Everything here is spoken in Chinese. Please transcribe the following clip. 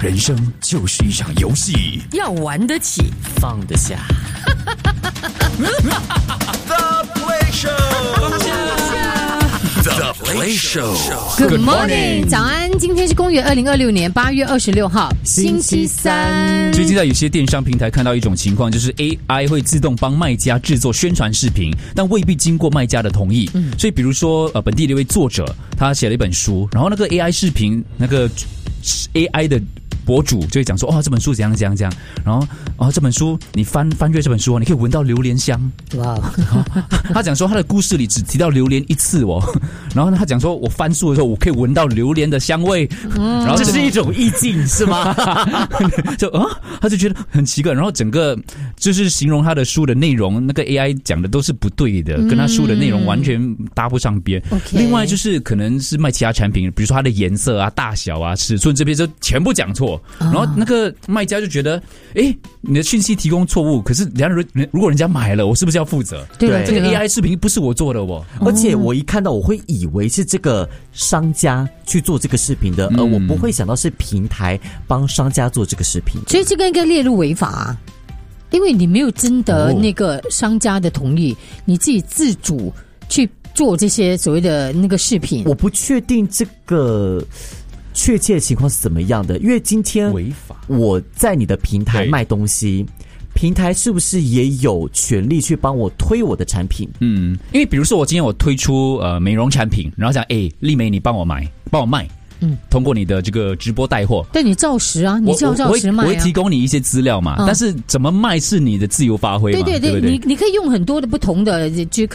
人生就是一场游戏， 要玩得起， 放得下。 The Play Show，The Play Show。Good morning， 早安！今天是公元2026年8月26号，星期三。 最近在有些电商平台看到一种情况，就是 AI 会自动帮卖家制作宣传视频，但未必经过卖家的同意。所以比如说本地的一位作者，他写了一本书，然后那个 AI 视频，那个 AI 的博主就会讲说，这本书怎样，然后这本书你翻阅这本书，你可以闻到榴莲香。 哇！ 他讲说他的故事里只提到榴莲一次然后他讲说我翻书的时候我可以闻到榴莲的香味，然后这是一种意境是吗？ 他就觉得很奇怪，然后整个就是形容他的书的内容，那个 AI 讲的都是不对的，跟他书的内容完全搭不上边。另外就是可能是卖其他产品，比如说它的颜色啊、大小啊、尺寸这边就全部讲错。然后那个卖家就觉得，你的讯息提供错误，可是如果人家买了，我是不是要负责？ 对， 这个 AI 视频不是我做的而且我一看到我会以为是这个商家去做这个视频的，而我不会想到是平台帮商家做这个视频。 所以这个应该列入违法啊，因为你没有征得那个商家的同意，你自己自主去做这些所谓的那个视频。 我不确定这个确切情况是怎么样的，因为今天违法， 我在你的平台卖东西，平台是不是也有权利去帮我推我的产品？ 因为比如说我今天我推出美容产品，然后讲丽梅你帮我卖，通过你的这个直播带货， 对，你照实啊，你照实卖啊， 我会提供你一些资料嘛，但是怎么卖是你的自由发挥嘛， 对， 对不对？ 你可以用很多的不同的